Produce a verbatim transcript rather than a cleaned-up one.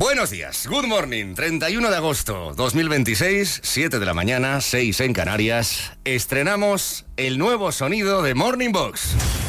Buenos días, good morning, treinta y uno de agosto dos mil veintiséis, siete de la mañana, seis en Canarias. Estrenamos el nuevo sonido de Morning Box.